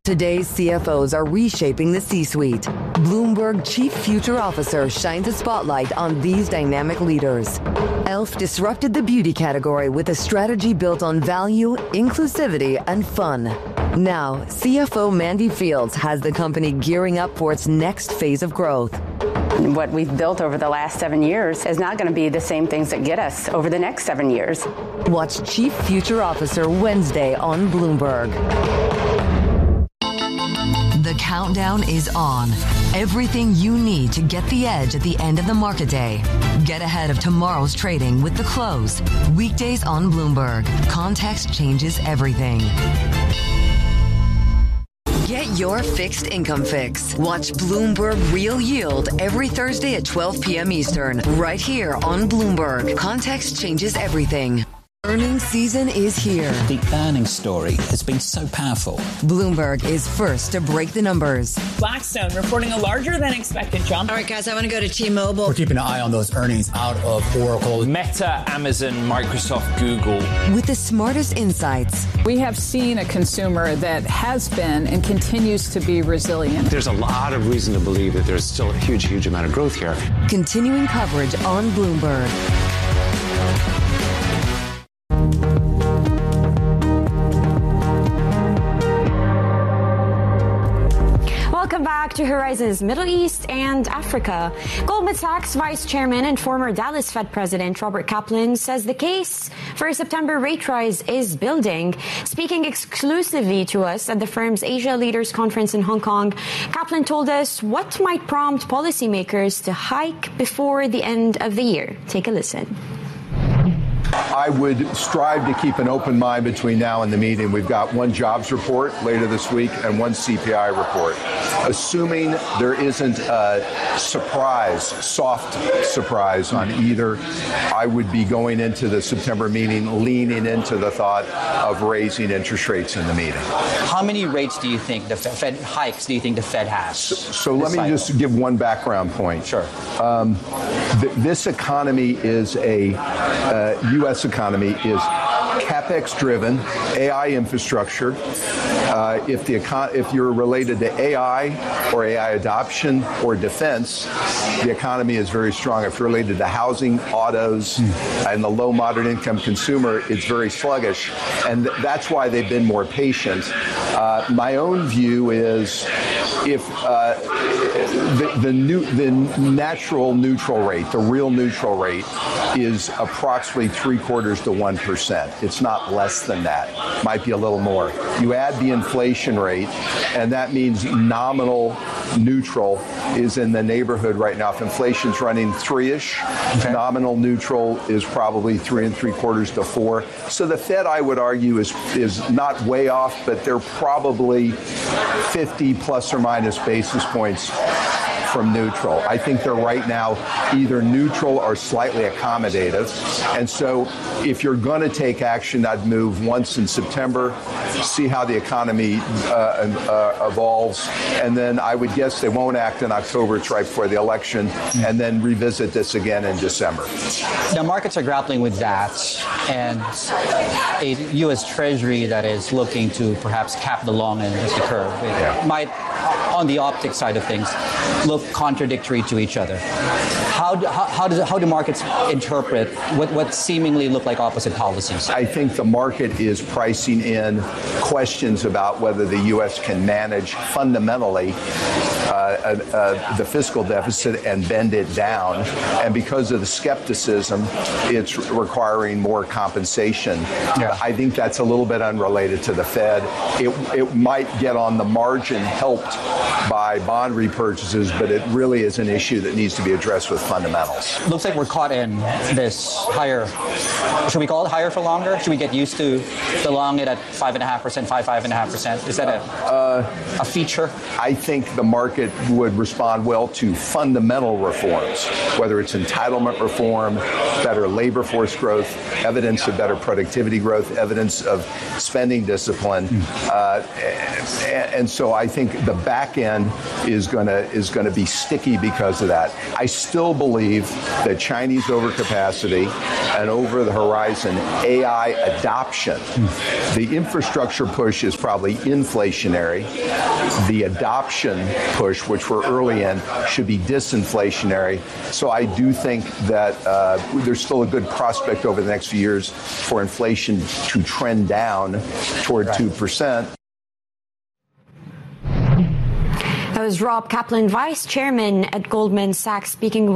Today's CFOs are reshaping the C-suite. Bloomberg Chief Future Officer shines a spotlight on these dynamic leaders. e.l.f. disrupted the beauty category with a strategy built on value, inclusivity, and fun. Now, CFO Mandy Fields has the company gearing up for its next phase of growth. What we've built over the last 7 years is not going to be the same things that get us over the next 7 years. Watch Chief Future Officer Wednesday on Bloomberg. The countdown is on. Everything you need to get the edge at the end of the market day. Get ahead of tomorrow's trading with The Close. Weekdays on Bloomberg. Context changes everything. Get your fixed income fix. Watch Bloomberg Real Yield every Thursday at 12 p.m. Eastern, right here on Bloomberg. Context changes everything. Earnings season is here. The earnings story has been so powerful. Bloomberg is first to break the numbers. Blackstone reporting a larger than expected jump. All right, guys, I want to go to T-Mobile. We're keeping an eye on those earnings out of Oracle, Meta, Amazon, Microsoft, Google. With the smartest insights. We have seen a consumer that has been and continues to be resilient. There's a lot of reason to believe that there's still a huge amount of growth here. Continuing coverage on Bloomberg. Welcome back to Horizons Middle East and Africa. Goldman Sachs Vice Chairman and former Dallas Fed President Robert Kaplan says the case for a September rate rise is building. Speaking exclusively to us at the firm's Asia Leaders Conference in Hong Kong, Kaplan told us what might prompt policymakers to hike before the end of the year. Take a listen. I would strive to keep an open mind between now and the meeting. We've got one jobs report later this week and one CPI report. Assuming there isn't a soft surprise on either, I would be going into the September meeting leaning into the thought of raising interest rates in the meeting. How many rates do you think the Fed hikes do you think the Fed has? So let me just give one background point. Sure. This economy is U.S. economy is CapEx driven, AI infrastructure. If you're related to AI or AI adoption or defense, the economy is very strong. If you're related to housing, autos, and the low moderate income consumer, it's very sluggish. And that's why they've been more patient. My own view is if the natural neutral rate, the real neutral rate, is approximately 0.75 to 1%. It's not less than that. Might be a little more. You add the inflation rate, and that means nominal neutral is in the neighborhood right now. If inflation's running 3-ish, okay, nominal neutral is probably 3.75 to 4. So the Fed, I would argue, is not way off, but they're probably 50 plus or minus basis points from neutral. I think they're right now either neutral or slightly accommodative. And so if you're going to take action, I'd move once in September, see how the economy evolves, and then I would guess they won't act in October. It's right before the election, and then revisit this again in December. Now, markets are grappling with that, and a U.S. Treasury that is looking to perhaps cap the long end of the curve. It might, on the optics side of things, look contradictory to each other. How do markets interpret what seemingly look like opposite policies? I think the market is pricing in questions about whether the U.S. can manage fundamentally the fiscal deficit and bend it down. And because of the skepticism, it's requiring more compensation. Yeah. I think that's a little bit unrelated to the Fed. It might get on the margin helped by bond repurchases, but it really is an issue that needs to be addressed with fundamentals. Looks like we're caught in this higher, should we call it higher for longer? Should we get used to the long end at 5.5%, 5.5%? Is that a feature? I think the market market would respond well to fundamental reforms, whether it's entitlement reform, better labor force growth, evidence of better productivity growth, evidence of spending discipline. And so I think the back end is going to be sticky because of that. I still believe that Chinese overcapacity and over the horizon AI adoption, the infrastructure push is probably inflationary. The adoption push, which we're early in, should be disinflationary. So I do think that there's still a good prospect over the next few years for inflation to trend down toward 2%. That was Rob Kaplan, Vice Chairman at Goldman Sachs, speaking